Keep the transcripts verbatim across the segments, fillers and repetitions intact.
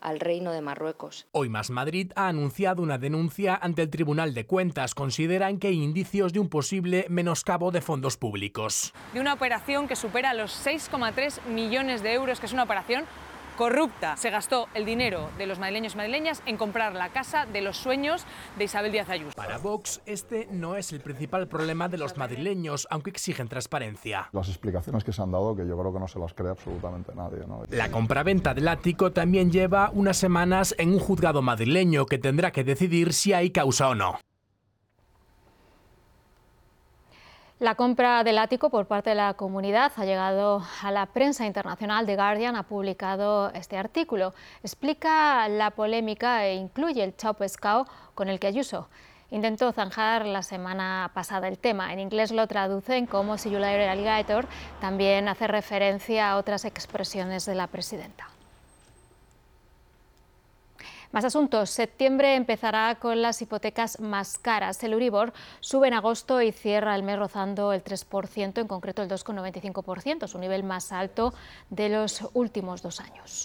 al Reino de Marruecos. Hoy Más Madrid ha anunciado una denuncia ante el Tribunal de Cuentas. Consideran que hay indicios de un posible menoscabo de fondos públicos. De una operación que supera los seis coma tres millones de euros, que es una operación corrupta. Se gastó el dinero de los madrileños y madrileñas en comprar la casa de los sueños de Isabel Díaz Ayuso. Para Vox, este no es el principal problema de los madrileños, aunque exigen transparencia. Las explicaciones que se han dado, que yo creo que no se las cree absolutamente nadie, ¿no? La compraventa del ático también lleva unas semanas en un juzgado madrileño que tendrá que decidir si hay causa o no. La compra del ático por parte de la comunidad ha llegado a la prensa internacional. The Guardian ha publicado este artículo. Explica la polémica e incluye el chao pescado con el que Ayuso intentó zanjar la semana pasada el tema. En inglés lo traducen como "See you later, alligator". También hace referencia a otras expresiones de la presidenta. Más asuntos. Septiembre empezará con las hipotecas más caras. El Euribor sube en agosto y cierra el mes rozando el tres por ciento, en concreto el dos coma noventa y cinco por ciento, su nivel más alto de los últimos dos años.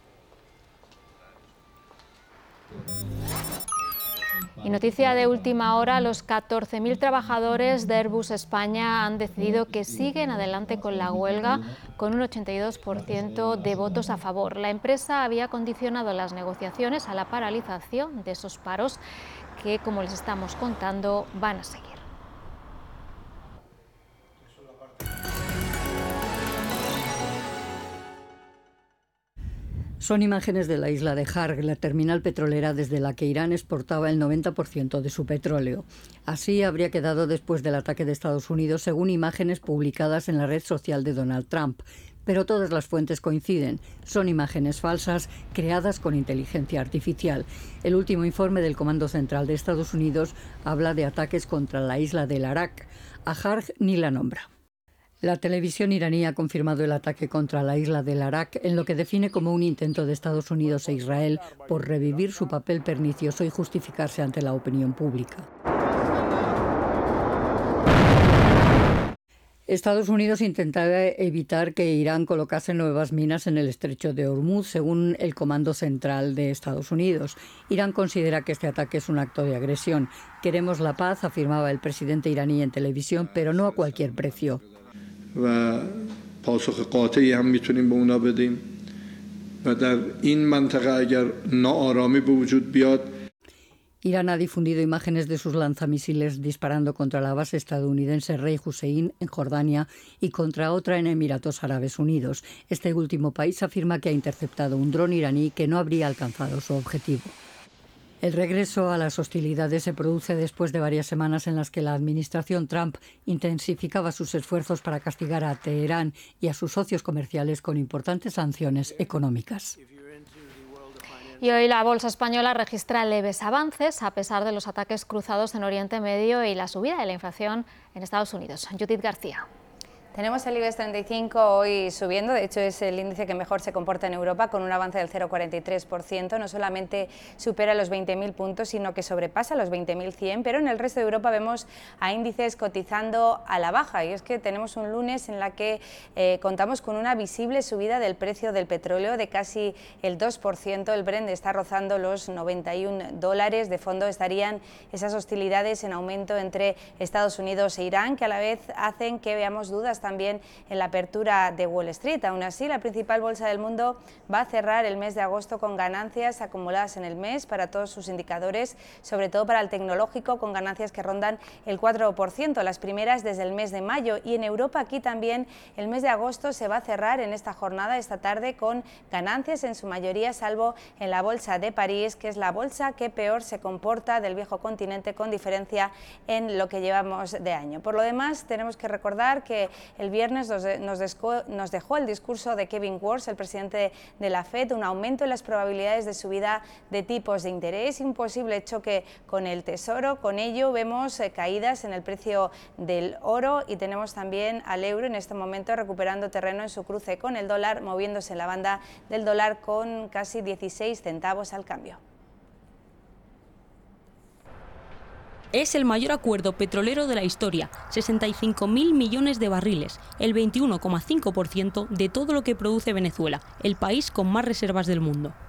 Y noticia de última hora, los catorce mil trabajadores de Airbus España han decidido que siguen adelante con la huelga con un ochenta y dos por ciento de votos a favor. La empresa había condicionado las negociaciones a la paralización de esos paros que, como les estamos contando, van a seguir. Son imágenes de la isla de Harg, la terminal petrolera desde la que Irán exportaba el noventa por ciento de su petróleo. Así habría quedado después del ataque de Estados Unidos, según imágenes publicadas en la red social de Donald Trump. Pero todas las fuentes coinciden. Son imágenes falsas creadas con inteligencia artificial. El último informe del Comando Central de Estados Unidos habla de ataques contra la isla del Arak. A Harg ni la nombra. La televisión iraní ha confirmado el ataque contra la isla del Arak en lo que define como un intento de Estados Unidos e Israel por revivir su papel pernicioso y justificarse ante la opinión pública. Estados Unidos intentaba evitar que Irán colocase nuevas minas en el estrecho de Hormuz, según el Comando Central de Estados Unidos. Irán considera que este ataque es un acto de agresión. Queremos la paz, afirmaba el presidente iraní en televisión, pero no a cualquier precio. و پاسخ قاطعی هم میتونیم به اونا بدیم و در این منطقه اگر ناآرامی به وجود بیاد. Irán ha difundido imágenes de sus lanzamisiles disparando contra la base estadounidense Rey Hussein en Jordania y contra otra en Emiratos Árabes Unidos. Este último país afirma que ha interceptado un dron iraní que no habría alcanzado su objetivo. El regreso a las hostilidades se produce después de varias semanas en las que la administración Trump intensificaba sus esfuerzos para castigar a Teherán y a sus socios comerciales con importantes sanciones económicas. Y hoy la bolsa española registra leves avances a pesar de los ataques cruzados en Oriente Medio y la subida de la inflación en Estados Unidos. Judith García. Tenemos el IBEX treinta y cinco hoy subiendo, de hecho es el índice que mejor se comporta en Europa con un avance del cero coma cuarenta y tres por ciento, no solamente supera los veinte mil puntos sino que sobrepasa los veinte mil cien, pero en el resto de Europa vemos a índices cotizando a la baja y es que tenemos un lunes en la que eh, contamos con una visible subida del precio del petróleo de casi el dos por ciento, el Brent está rozando los noventa y un dólares, de fondo estarían esas hostilidades en aumento entre Estados Unidos e Irán que a la vez hacen que veamos dudas también en la apertura de Wall Street. Aún así, la principal bolsa del mundo va a cerrar el mes de agosto con ganancias acumuladas en el mes para todos sus indicadores, sobre todo para el tecnológico, con ganancias que rondan el cuatro por ciento, las primeras desde el mes de mayo. Y en Europa, aquí también, el mes de agosto se va a cerrar en esta jornada, esta tarde, con ganancias en su mayoría, salvo en la bolsa de París, que es la bolsa que peor se comporta del viejo continente, con diferencia en lo que llevamos de año. Por lo demás, tenemos que recordar que el viernes nos, de, nos, desco, nos dejó el discurso de Kevin Warsh, el presidente de la Fed, un aumento en las probabilidades de subida de tipos de interés y un posible choque con el Tesoro. Con ello vemos eh, caídas en el precio del oro y tenemos también al euro en este momento recuperando terreno en su cruce con el dólar, moviéndose en la banda del dólar con casi dieciséis centavos al cambio. Es el mayor acuerdo petrolero de la historia, sesenta y cinco mil millones de barriles, el veintiuno coma cinco por ciento de todo lo que produce Venezuela, el país con más reservas del mundo.